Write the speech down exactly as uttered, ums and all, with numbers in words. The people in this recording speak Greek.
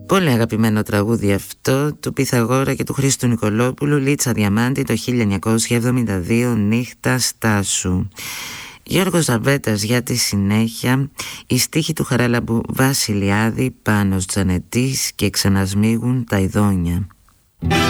Πολύ αγαπημένο τραγούδι αυτό του Πυθαγόρα και του Χρήστου Νικολόπουλου, Λίτσα Διαμάντη, το χίλια εννιακόσια εβδομήντα δύο, Νύχτα Στάσου. Γιώργος Ζαβέτας για τη συνέχεια, η στίχη του Χαράλαμπου Βασιλιάδη, Πάνος Τζανετής και Ξανασμίγουν τα ειδόνια.